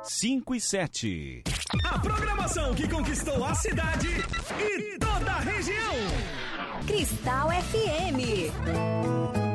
5 e 7. A programação que conquistou a cidade e toda a região. Cristal FM.